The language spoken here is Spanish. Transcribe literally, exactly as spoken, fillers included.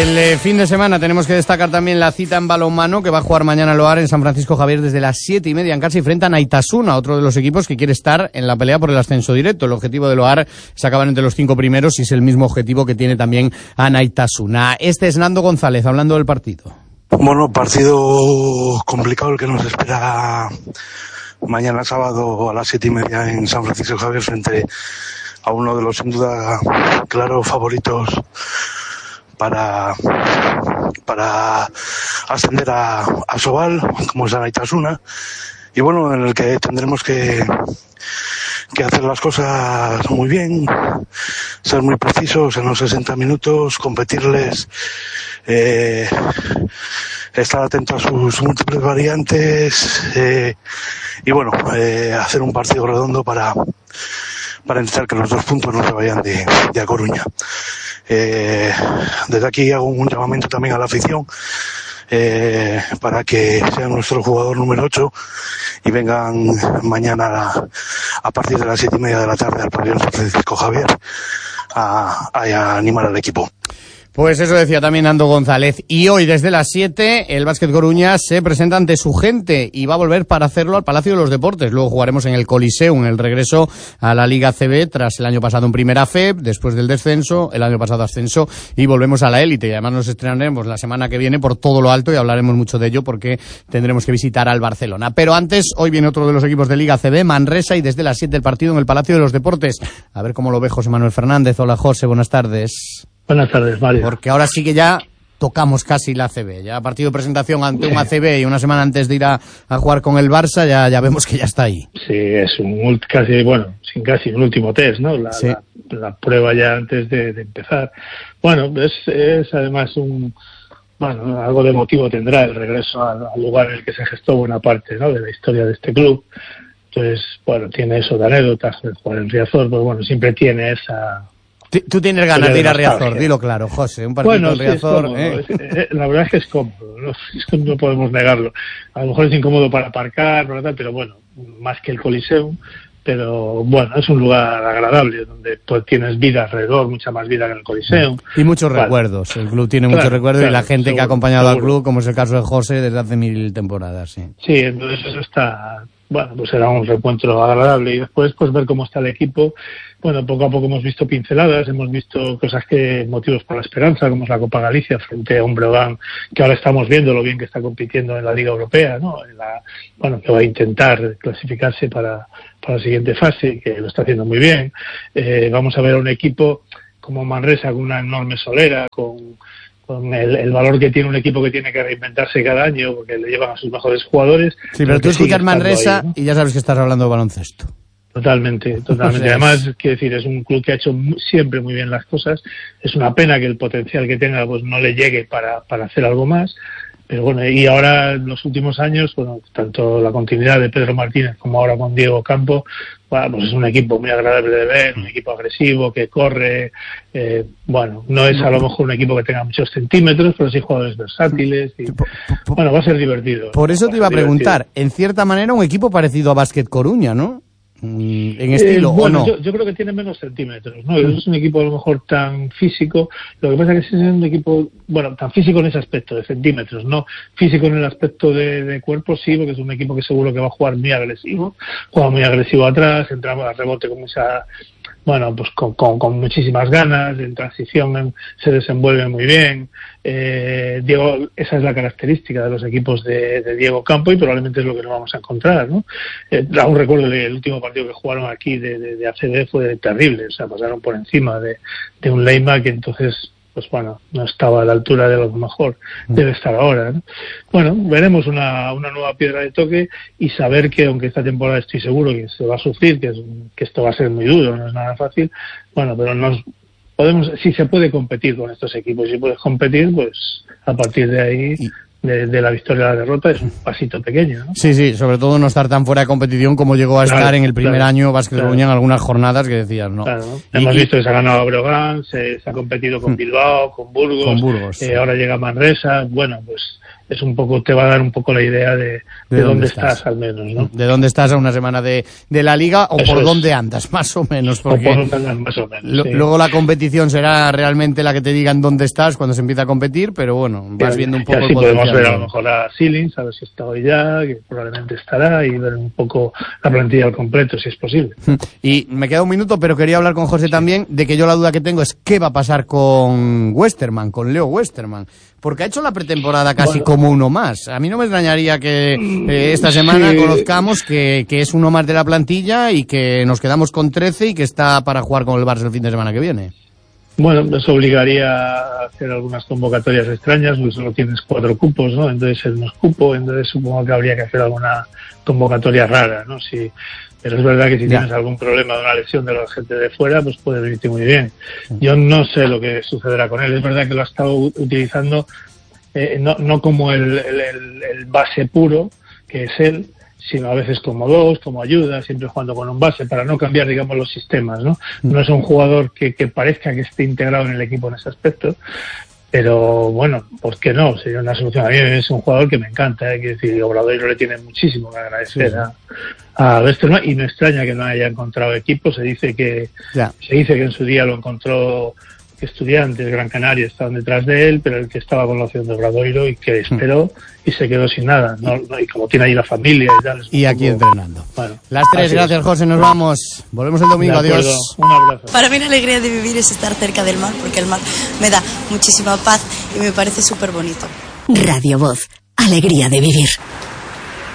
Del eh, fin de semana tenemos que destacar también la cita en balonmano que va a jugar mañana el Oar en San Francisco Javier desde las siete y media en casa y frente a Naitasuna, otro de los equipos que quiere estar en la pelea por el ascenso directo. El objetivo del Oar es acabar entre los cinco primeros y es el mismo objetivo que tiene también a Naitasuna. Este es Nando González hablando del partido. Bueno, partido complicado el que nos espera mañana sábado a las siete y media en San Francisco Javier frente a uno de los sin duda claros favoritos para para ascender a, a Sobal, como es Naitasuna, y bueno, en el que tendremos que que hacer las cosas muy bien, ser muy precisos en los sesenta minutos, competirles, eh, estar atento a sus múltiples variantes, eh, y bueno, eh, hacer un partido redondo para para intentar que los dos puntos no se vayan de, de A Coruña. Eh, desde aquí hago un llamamiento también a la afición eh, para que sea nuestro jugador número ocho y vengan mañana a, a partir de las siete y media de la tarde al pabellón San Francisco Javier a, a animar al equipo. Pues eso decía también Nando González. Y hoy desde las siete el Básquet Coruña se presenta ante su gente y va a volver para hacerlo al Palacio de los Deportes. Luego jugaremos en el Coliseum, el regreso a la Liga C B tras el año pasado en Primera F E B, después del descenso, el año pasado ascenso y volvemos a la élite. Y además nos estrenaremos la semana que viene por todo lo alto y hablaremos mucho de ello porque tendremos que visitar al Barcelona. Pero antes, hoy viene otro de los equipos de Liga C B, Manresa, y desde las siete el partido en el Palacio de los Deportes. A ver cómo lo ve José Manuel Fernández. Hola José, buenas tardes. Buenas tardes, Mario. Porque ahora sí que ya tocamos casi la A C B. Ya partido de presentación ante un A C B y una semana antes de ir a, a jugar con el Barça, ya, ya vemos que ya está ahí. Sí, es un casi, bueno, sin casi un último test, ¿no? La, sí. la, la prueba ya antes de, de empezar. Bueno, es, es además un, bueno, algo de motivo tendrá el regreso al, al lugar en el que se gestó buena parte, ¿no?, de la historia de este club. Entonces, bueno, tiene eso de anécdotas de jugar en Riazor, pues bueno, siempre tiene esa... Tú tienes ganas de ir a Riazor, dilo claro, José, un partido bueno, en Riazor. Sí, ¿eh? es eh, la verdad es que es cómodo, ¿no? Es que no podemos negarlo. A lo mejor es incómodo para aparcar, para tal, pero bueno, más que el Coliseum, pero bueno, es un lugar agradable donde pues tienes vida alrededor, mucha más vida que en el Coliseum. Y muchos vale. recuerdos, el club tiene claro, muchos recuerdos claro, y la gente seguro, que ha acompañado seguro. al club, como es el caso de José, desde hace mil temporadas, sí. Sí, entonces eso está... Bueno, pues será un reencuentro agradable y después pues ver cómo está el equipo. Bueno, poco a poco hemos visto pinceladas, hemos visto cosas que motivos para la esperanza, como es la Copa Galicia frente a un Breogán que ahora estamos viendo lo bien que está compitiendo en la Liga Europea, ¿no? En la, bueno, que va a intentar clasificarse para, para la siguiente fase, que lo está haciendo muy bien. Eh, vamos a ver a un equipo como Manresa con una enorme solera, con con el, el valor que tiene un equipo que tiene que reinventarse cada año porque le llevan a sus mejores jugadores. Sí, pero tú escuchas Manresa ahí, ¿no? Y ya sabes que estás hablando de baloncesto. Totalmente, totalmente. O sea, además, quiero decir, es un club que ha hecho siempre muy bien las cosas. Es una pena que el potencial que tenga pues no le llegue para, para hacer algo más. Pero bueno, y ahora en los últimos años, bueno, tanto la continuidad de Pedro Martínez como ahora con Diego Campo, bueno, pues es un equipo muy agradable de ver, un equipo agresivo, que corre, eh, bueno, no es a lo mejor un equipo que tenga muchos centímetros, pero sí jugadores versátiles, y, bueno, va a ser divertido. Por eso te iba a preguntar, divertido. En cierta manera un equipo parecido a Básquet Coruña, ¿no? En estilo, eh, bueno, ¿o no? Yo, yo creo que tiene menos centímetros, ¿no? Es un equipo a lo mejor tan físico, lo que pasa es que es un equipo, bueno, tan físico en ese aspecto, de centímetros, no físico en el aspecto de, de cuerpo, sí, porque es un equipo que seguro que va a jugar muy agresivo, juega muy agresivo atrás, entra al rebote con esa, bueno, pues con, con, con muchísimas ganas, en transición en, se desenvuelve muy bien. Eh, Diego, esa es la característica de los equipos de, de Diego Campo y probablemente es lo que nos vamos a encontrar, ¿no? Eh, aún recuerdo el último partido que jugaron aquí de, de, de A C B fue terrible, o sea, pasaron por encima de, de un Leyma que entonces, pues bueno, no estaba a la altura de lo que mejor debe estar ahora, ¿no? Bueno, veremos una, una nueva piedra de toque y saber que aunque esta temporada estoy seguro que se va a sufrir, que, es, que esto va a ser muy duro, no es nada fácil, bueno, pero nos podemos, si se puede competir con estos equipos, si puedes competir, pues a partir de ahí de, de la victoria a la derrota es un pasito pequeño, ¿no? Sí, sí, sobre todo no estar tan fuera de competición como llegó a Claro, estar en el primer claro, año Vázquez claro. Coruña en algunas jornadas que decías, no. Claro. Y- Hemos y- visto que se ha ganado a Breogán, se, se ha competido con Bilbao, con Burgos, Con Burgos, eh, sí. ahora llega Manresa. Bueno, pues es un poco, te va a dar un poco la idea de, de, ¿De dónde, dónde estás, estás? al menos, ¿no? ¿De dónde estás a una semana de, de la Liga o Eso por es. dónde andas, más o menos? O Porque por dónde andas, más o menos. lo- sí. luego la competición será realmente la que te digan dónde estás cuando se empieza a competir, pero bueno, vas Y- viendo un y poco así el podemos potencial. ver a lo mejor a Silins, a ver si está hoy ya, que probablemente estará, y ver un poco la plantilla al completo, si es posible. Y me queda un minuto, pero quería hablar con José también de que yo la duda que tengo es qué va a pasar con Westerman, con Leo Westerman, porque ha hecho la pretemporada casi Bueno. como uno más. A mí no me extrañaría que eh, esta semana Sí. conozcamos que, que es uno más de la plantilla y que nos quedamos con trece y que está para jugar con el Barça el fin de semana que viene. Bueno, eso obligaría a hacer algunas convocatorias extrañas, porque solo tienes cuatro cupos, ¿no? Entonces él no es cupo, entonces supongo que habría que hacer alguna convocatoria rara, ¿no? Si, pero es verdad que si Ya. tienes algún problema de una lesión de la gente de fuera, pues puede venirte muy bien. Yo no sé lo que sucederá con él, es verdad que lo ha estado u- utilizando eh, no, no como el, el, el- el base puro, que es él, sino a veces como dos, como ayuda, siempre jugando con un base, para no cambiar, digamos, los sistemas, ¿no? No es un jugador que, que parezca que esté integrado en el equipo en ese aspecto, pero bueno, ¿por qué no? Sería una solución. A mí es un jugador que me encanta, hay que decir, Obradoiro le tiene muchísimo que agradecer Sí, sí. a, a Westerman, y me extraña que no haya encontrado equipo. Se dice que Ya. se dice que en su día lo encontró Estudiantes, Gran Canaria estaban detrás de él, pero el que estaba con la opción de Obradoiro y que esperó y se quedó sin nada, ¿no? No, y como tiene ahí la familia y tal. es un Y aquí poco- entrenando. Bueno, Las tres, así gracias es. José, nos vamos. Volvemos el domingo, De acuerdo. adiós. Un abrazo. Para mí la alegría de vivir es estar cerca del mar, porque el mar me da muchísima paz y me parece súper bonito. Radio Voz, alegría de vivir.